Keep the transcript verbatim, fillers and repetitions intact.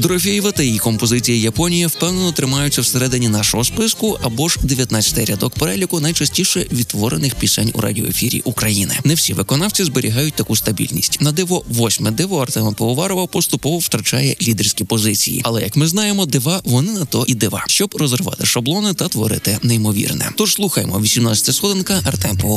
Дорофєєва та її композиція «Японія» впевнено тримаються всередині нашого списку або ж дев'ятнадцятий рядок переліку найчастіше відтворених пісень у радіоефірі України. Не всі виконавці зберігають таку стабільність. На диво, восьме диво Артема Пивоварова поступово втрачає лідерські позиції. Але, як ми знаємо, дива вони на то і дива, щоб розірвати шаблони та творити неймовірне. Тож слухаємо вісімнадцята сходинка Артем Пивоваров.